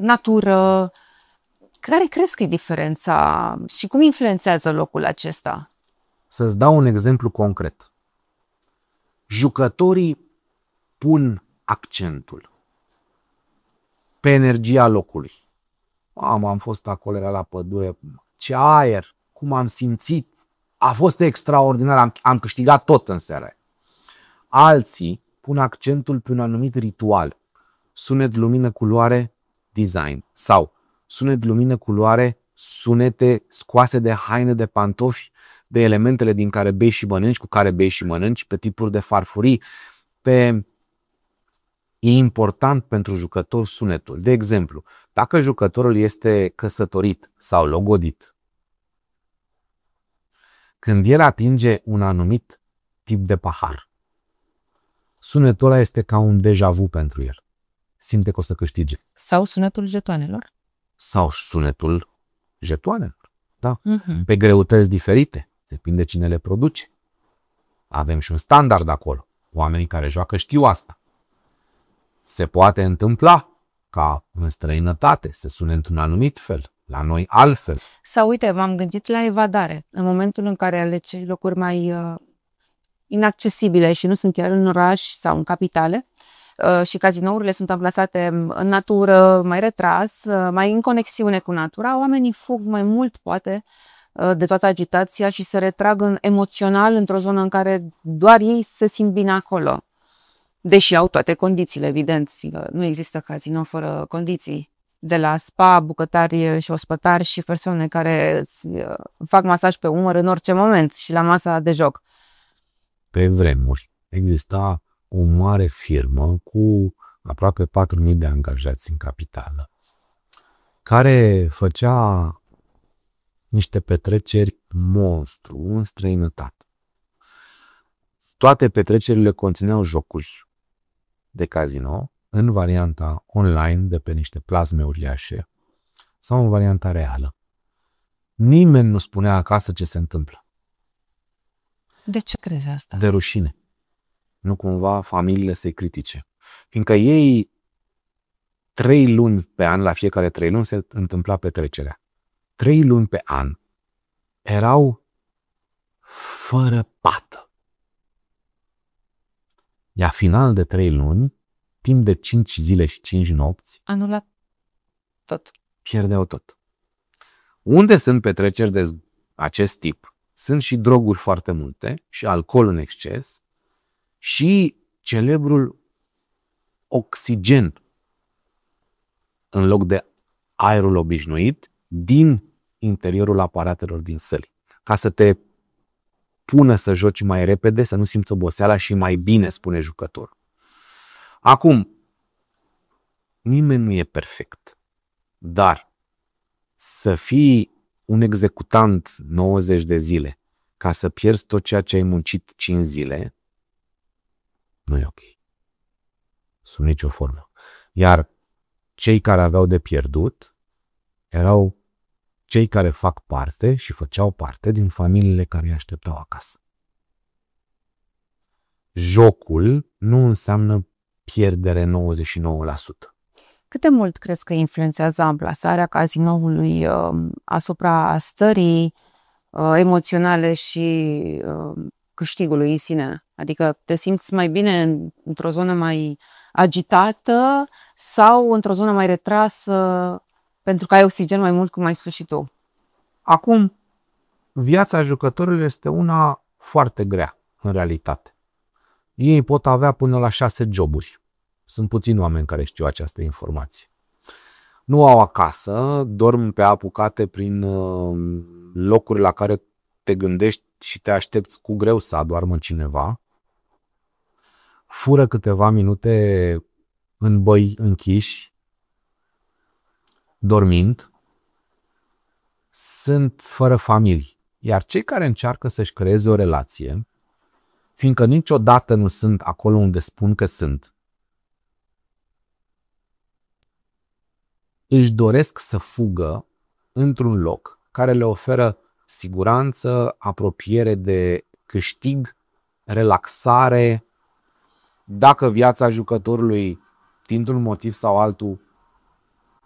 natură. Care crezi că e diferența și cum influențează locul acesta? Să-ți dau un exemplu concret. Jucătorii pun accentul pe energia locului. Am fost acolo, era la pădure, ce aer, cum am simțit, a fost extraordinar, am câștigat tot în seara. Alții pun accentul pe un anumit ritual, sunet, lumină, culoare, design, sau sunet, lumină, culoare, sunete scoase de haine, de pantofi, de elementele din care bei și mănânci, cu care bei și mănânci, pe tipuri de farfurii, E important pentru jucător sunetul. De exemplu, dacă jucătorul este căsătorit sau logodit, când el atinge un anumit tip de pahar, sunetul ăla este ca un deja vu pentru el. Simte că o să câștige. Sau sunetul jetoanelor. Sau sunetul jetoanelor. Da. Pe greutăți diferite. Depinde cine le produce. Avem și un standard acolo. Oamenii care joacă știu asta. Se poate întâmpla ca în străinătate să sune într-un anumit fel, la noi altfel. Sau uite, m-am gândit la evadare. În momentul în care alegi locuri mai inaccesibile și nu sunt chiar în oraș sau în capitale și cazinourile sunt amplasate în natură, mai retras, mai în conexiune cu natura, oamenii fug mai mult, poate, de toată agitația și se retrag emoțional într-o zonă în care doar ei se simt bine acolo. Deși au toate condițiile, evident, nu există cazinou fără condiții. De la spa, bucătari și ospătari și persoane care fac masaj pe umăr în orice moment și la masa de joc. Pe vremuri exista o mare firmă cu aproape 4.000 de angajați în capitală, care făcea niște petreceri monstru în străinătate. Toate petrecerile conțineau jocuri de casino în varianta online de pe niște plasme uriașe sau în varianta reală. Nimeni nu spunea acasă ce se întâmplă. De ce crezi asta? De rușine. Nu cumva familiile să-i critique. Fiindcă ei 3 luni pe an, la fiecare 3 luni se întâmpla petrecerea. 3 luni pe an erau fără pată. Iar final de 3 luni, timp de 5 zile și 5 nopți, anulat tot. Pierdeau tot. Unde sunt petreceri de acest tip, sunt și droguri foarte multe, și alcool în exces, și celebrul oxigen în loc de aerul obișnuit din interiorul aparatelor din săli. Ca să te pună să joci mai repede, să nu simți oboseala și mai bine, spune jucătorul. Acum, nimeni nu e perfect, dar să fii un executant 90 de zile ca să pierzi tot ceea ce ai muncit 5 zile, nu e ok. Sub nicio formă. Iar cei care aveau de pierdut erau cei care fac parte și făceau parte din familiile care îi așteptau acasă. Jocul nu înseamnă pierdere 99%. Cât de mult crezi că influențează amplasarea cazinoului asupra stării emoționale și câștigului în sine? Adică te simți mai bine într-o zonă mai agitată sau într-o zonă mai retrasă pentru că ai oxigen mai mult, cum ai spus și tu? Acum, viața jucătorului este una foarte grea, în realitate. Ei pot avea până la 6 joburi. Sunt puțini oameni care știu această informație. Nu au acasă, dorm pe apucate prin locuri la care te gândești și te aștepți cu greu să adoarmă cineva. Fură câteva minute în băi închiși, dormind. Sunt fără familii. Iar cei care încearcă să-și creeze o relație, fiindcă niciodată nu sunt acolo unde spun că sunt, își doresc să fugă într-un loc care le oferă siguranță, apropiere de câștig, relaxare. Dacă viața jucătorului, dintr-un motiv sau altul,